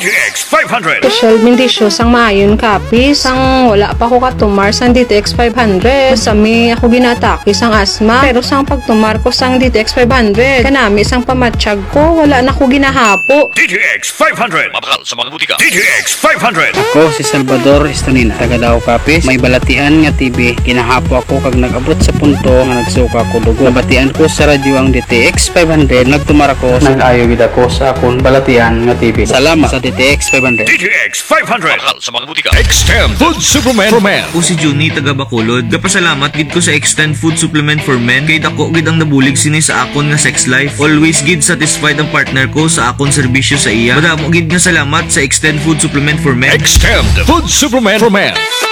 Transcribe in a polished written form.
DTX 500. Social bendisyo sang maayon kapis sang wala pa ko katumar sang DTX 500. Masami ako ginatake sang asma pero sang pagtumar ko sang DTX 500 kanami sang pamatsyag ko wala na ko ginahapo. DTX 500. Mabakal sa mga butika. DTX 500. Ako si Salvador Estanina, taga Davao Kapis. May balatian nga TV, ginahapo ako kag nag-abot sa punto nga nagsuka ko dugo. Nabatian ko sa radyo ang DTX 500, nagtumar ako, nag-ayo gid ako sa akon balatian nga TV. Salamat sa DTX 500. DTX 500. Mabakal sa mga butika. Extend Food Supplement for Men. Ako si Juni taga Bacolod. Kapasalamat gid ko sa Extend Food Supplement for Men kay dako gid ang nabulig sini sa akon nga sex life. Always gid satisfied ang partner ko sa akon serbisyo sa iya. Madamo gid nga salamat sa Extend Food Supplement for Men. Extend Food Supplement for Men.